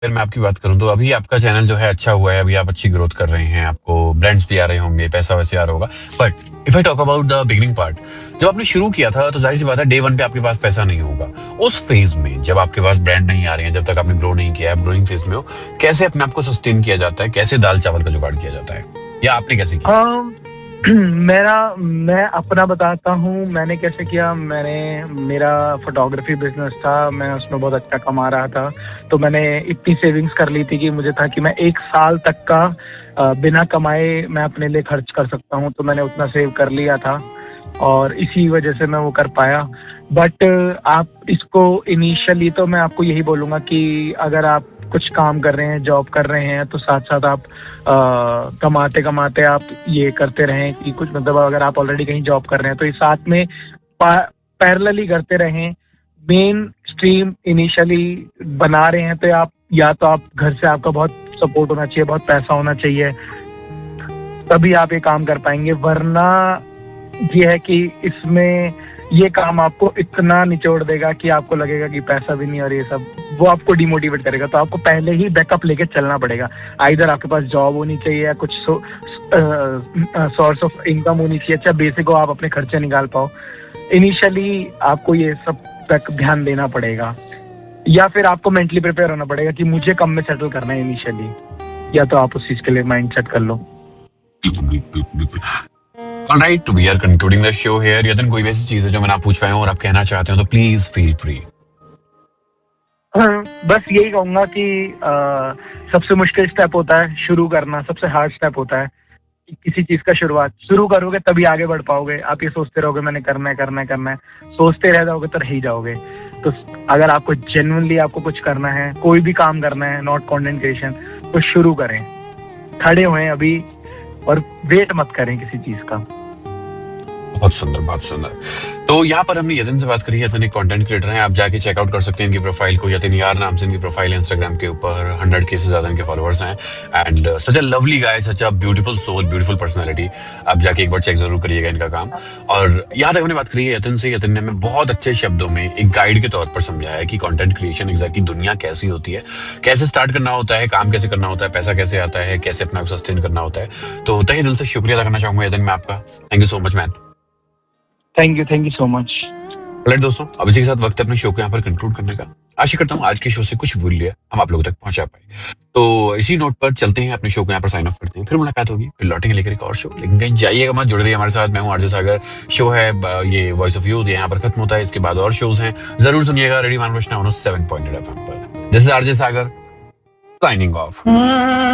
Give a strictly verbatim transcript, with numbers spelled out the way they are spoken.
अगर मैं आपकी बात करूँ तो अभी आपका चैनल जो है अच्छा हुआ है, अभी आप अच्छी ग्रोथ कर रहे हैं, आपको ब्रांड्स भी आ रहे होंगे, पैसा वैसे आ रहा होगा। But if I talk about the beginning part, जब आपने शुरू किया था तो जाहिर सी बात है डे वन पे आपके पास पैसा नहीं होगा। उस फेज में जब आपके पास ब्रांड नहीं आ रहे हैं, जब तक आपने ग्रो नहीं किया है, ग्रोइंग फेज में हो, कैसे अपने आप को सस्टेन किया जाता है, कैसे दाल चावल का जुगाड़ किया जाता है, या आपने कैसे किया? हाँ, मेरा मैं अपना बताता हूँ मैंने कैसे किया। मैंने मेरा फोटोग्राफी बिजनेस था, मैं उसमें बहुत अच्छा कमा रहा था। तो मैंने इतनी सेविंग्स कर ली थी कि मुझे था कि मैं एक साल तक का अ, बिना कमाए मैं अपने लिए खर्च कर सकता हूँ। तो मैंने उतना सेव कर लिया था और इसी वजह से मैं वो कर पाया। बट आप इसको इनिशियली तो मैं आपको यही बोलूँगा कि अगर आप कुछ काम कर रहे हैं, जॉब कर रहे हैं, तो साथ साथ आप आ, कमाते कमाते आप ये करते रहें कि कुछ मतलब अगर आप ऑलरेडी कहीं जॉब कर रहे हैं तो ये साथ में पैरेलली करते रहें। मेन स्ट्रीम इनिशियली बना रहे हैं तो आप या तो आप घर से आपका बहुत सपोर्ट होना चाहिए, बहुत पैसा होना चाहिए, तभी आप ये काम कर पाएंगे। वरना ये है कि इसमें ये काम आपको इतना निचोड़ देगा कि आपको लगेगा कि पैसा भी नहीं और ये सब, वो आपको डिमोटिवेट करेगा। तो आपको पहले ही बैकअप लेके चलना पड़ेगा। आइदर आपके पास जॉब होनी चाहिए या कुछ सोर्स ऑफ इनकम होनी चाहिए, अच्छा बेसिक हो, आप अपने खर्चे निकाल पाओ। इनिशियली आपको ये सब तक ध्यान देना पड़ेगा, या फिर आपको मेंटली प्रिपेयर होना पड़ेगा कि मुझे कम में सेटल करना है इनिशियली, या तो आप उस चीज के लिए माइंड सेट कर लो। Alright, we are concluding the show here. यदि कोई वैसी चीज है जो मैं ना पूछ पाया हूं और आप कहना चाहते हो तो प्लीज फील फ्री। हाँ, बस यही कहूंगा कि आ, सबसे मुश्किल स्टेप होता है शुरू करना, सबसे हार्ड स्टेप होता है कि किसी चीज का शुरुआत शुरू करोगे तभी आगे बढ़ पाओगे। आप ये सोचते रहोगे मैंने करना है करना है करना है, सोचते रह जाओगे तो रह ही जाओगे। तो अगर आपको जेन्युइनली आपको कुछ करना है, कोई भी काम करना है, नॉट कंटेंट क्रिएशन, तो शुरू करें, खड़े हुए अभी, और वेट मत करें किसी चीज का। बहुत सुंदर, बहुत सुंदर। तो यहाँ पर हमने यतिन से बात करी है। यतिन एक कंटेंट क्रिएटर हैं, आप जाके चेकआउट कर सकते हैं इनकी प्रोफाइल को। यतिन यार नाम से इनकी प्रोफाइल है इंस्टाग्राम के ऊपर, हंड्रेड के से ज्यादा इनके फॉलोअर्स हैं। And such a lovely guy, such a beautiful soul, beautiful personality. आप जाके एक बार चेक जरूर करिएगा इनका काम। और यहाँ तक हमने बात करी है यतिन से। यतिन ने हमें बहुत अच्छे शब्दों में एक गाइड के तौर पर समझाया है कि कंटेंट क्रिएशन एग्जैक्टली दुनिया कैसी होती है, कैसे स्टार्ट करना होता है, काम कैसे करना होता है, पैसा कैसे आता है, कैसे अपना सस्टेन करना होता है। तो तहे दिल से शुक्रिया अदा करना चाहूंगा यतिन मैं आपका। Thank you so much man. Thank you, thank you so much. Right दोस्तों, अब इसी के साथ वक्त है अपने शो को यहाँ पर कंक्लूड करने का। आशा करता हूँ आज के शो से कुछ मूल्य हम आप लोगों तक पहुंचा पाए। तो इसी नोट पर चलते हैं, अपने शो को यहाँ पर साइन ऑफ करते हैं। फिर मुलाकात होगी, फिर लौटेंगे लेकर एक और शो। लेकिन कहीं जाइएगा मत, जुड़े रहिए हमारे साथ। मैं हूँ आरजे सागर। शो है ब- ये वॉइस ऑफ यूथ, यहाँ पर खत्म होता है। इसके बाद और शोज हैं, जरूर सुनिएगा। Radio मानवृष्णा seven point eight F M पर। This is RJ Sagar signing off.